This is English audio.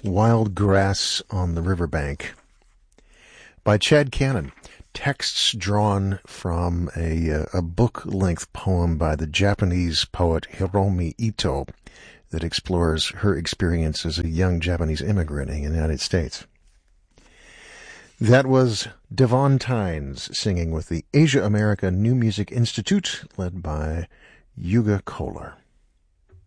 Wild Grass on the Riverbank by Chad Cannon. Texts drawn from a book-length poem by the Japanese poet Hiromi Ito that explores her experience as a young Japanese immigrant in the United States. That was Devon Tynes singing with the Asia America New Music Institute, led by Yuga Kohler.